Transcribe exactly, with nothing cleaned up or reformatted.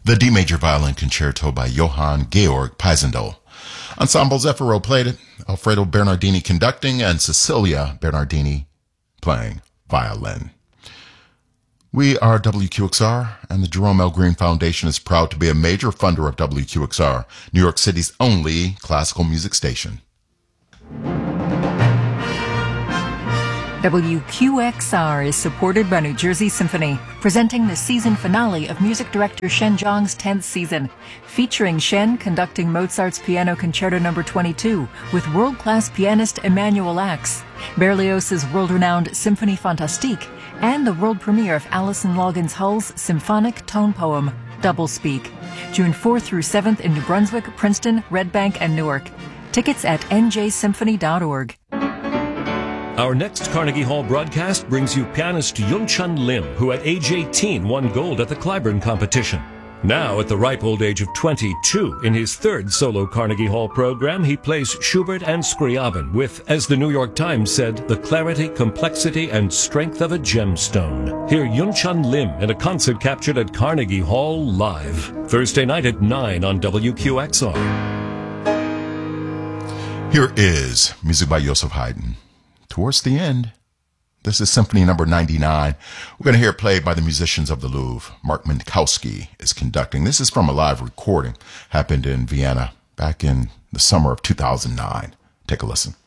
the D major violin concerto by Johann Georg Pisendel. Ensemble Zeffiro played it, Alfredo Bernardini conducting, and Cecilia Bernardini playing violin. We are W Q X R, and the Jerome L. Green Foundation is proud to be a major funder of W Q X R, New York City's only classical music station. W Q X R is supported by New Jersey Symphony, presenting the season finale of music director Shen Zhang's tenth season, featuring Shen conducting Mozart's Piano Concerto number twenty-two with world-class pianist Emanuel Ax, Berlioz's world-renowned Symphonie Fantastique, and the world premiere of Alison Loggins Hull's symphonic tone poem, Doublespeak, June fourth through seventh in New Brunswick, Princeton, Red Bank, and Newark. Tickets at n j symphony dot org. Our next Carnegie Hall broadcast brings you pianist Yun-Chun Lim, who at age eighteen won gold at the Clyburn competition. Now, at the ripe old age of twenty-two, in his third solo Carnegie Hall program, he plays Schubert and Scriabin with, as the New York Times said, the clarity, complexity, and strength of a gemstone. Hear Yun-Chun Lim in a concert captured at Carnegie Hall live, Thursday night at nine on W Q X R. Here is music by Joseph Haydn. Towards the end, this is Symphony number ninety-nine. We're going to hear it played by the musicians of the Louvre. Mark Minkowski is conducting. This is from a live recording, happened in Vienna back in the summer of two thousand nine. Take a listen.